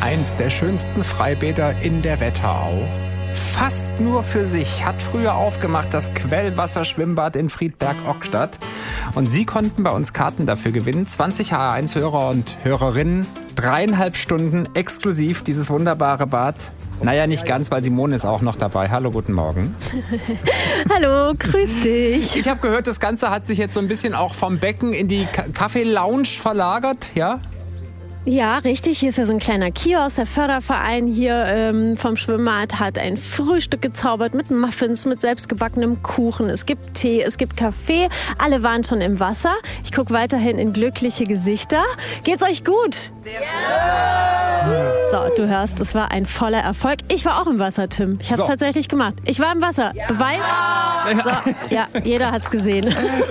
Eins der schönsten Freibäder in der Wetterau. Fast nur für sich hat früher aufgemacht das Quellwasserschwimmbad in Friedberg-Ockstadt. Und Sie konnten bei uns Karten dafür gewinnen. 20 HR1-Hörer und Hörerinnen. 3,5 Stunden exklusiv dieses wunderbare Bad. Naja, nicht ganz, weil Simone ist auch noch dabei. Hallo, guten Morgen. Hallo, grüß dich. Ich habe gehört, das Ganze hat sich jetzt so ein bisschen auch vom Becken in die Kaffee-Lounge verlagert, ja? Ja, richtig. Hier ist ja so ein kleiner Kiosk. Der Förderverein hier vom Schwimmbad hat ein Frühstück gezaubert mit Muffins, mit selbstgebackenem Kuchen. Es gibt Tee, es gibt Kaffee. Alle waren schon im Wasser. Ich gucke weiterhin in glückliche Gesichter. Geht's euch gut? Sehr gut. So, du hörst, es war ein voller Erfolg. Ich war auch im Wasser, Tim. Ich habe es tatsächlich gemacht. Ich war im Wasser. Ja. Beweis? So, ja, jeder hat's gesehen.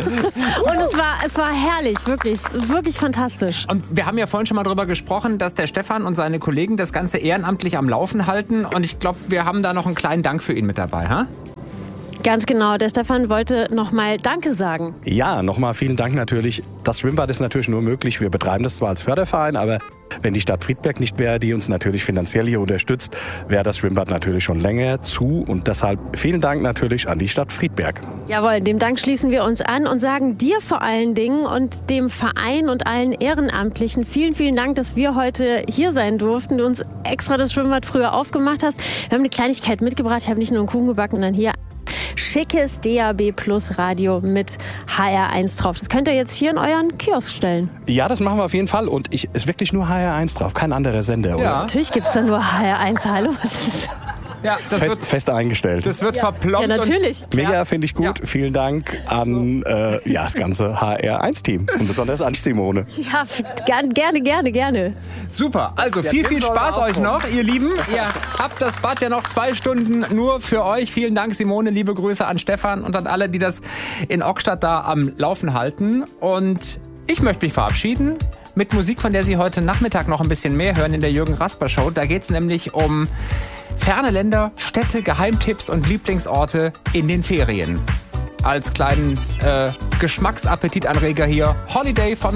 Und es war herrlich, wirklich, wirklich fantastisch. Und wir haben ja vorhin schon mal darüber gesprochen, dass der Stefan und seine Kollegen das Ganze ehrenamtlich am Laufen halten. Und ich glaube, wir haben da noch einen kleinen Dank für ihn mit dabei, ha? Ganz genau. Der Stefan wollte nochmal Danke sagen. Ja, nochmal vielen Dank natürlich. Das Schwimmbad ist natürlich nur möglich. Wir betreiben das zwar als Förderverein, aber wenn die Stadt Friedberg nicht wäre, die uns natürlich finanziell hier unterstützt, wäre das Schwimmbad natürlich schon länger zu. Und deshalb vielen Dank natürlich an die Stadt Friedberg. Jawohl, dem Dank schließen wir uns an und sagen dir vor allen Dingen und dem Verein und allen Ehrenamtlichen vielen, vielen Dank, dass wir heute hier sein durften. Du uns extra das Schwimmbad früher aufgemacht hast. Wir haben eine Kleinigkeit mitgebracht. Ich habe nicht nur einen Kuchen gebacken, sondern hier schickes DAB Plus Radio mit HR1 drauf. Das könnt ihr jetzt hier in euren Kiosk stellen. Ja, das machen wir auf jeden Fall. Und ist wirklich nur HR1 drauf, kein anderer Sender, oder? Ja. Natürlich gibt es da nur HR1. Hallo, was ist das? Ja, das fest eingestellt. Das wird verplombt. Ja, natürlich. Mega, finde ich gut. Ja. Vielen Dank an das ganze HR1-Team und besonders an Simone. Ja, gerne. Super, also viel Spaß euch noch, ihr Lieben. Ihr habt das Bad ja noch 2 Stunden nur für euch. Vielen Dank, Simone, liebe Grüße an Stefan und an alle, die das in Ockstadt da am Laufen halten. Und ich möchte mich verabschieden mit Musik, von der Sie heute Nachmittag noch ein bisschen mehr hören in der Jürgen Rasper Show. Da geht es nämlich um ferne Länder, Städte, Geheimtipps und Lieblingsorte in den Ferien. Als kleinen Geschmacksappetitanreger hier Holiday von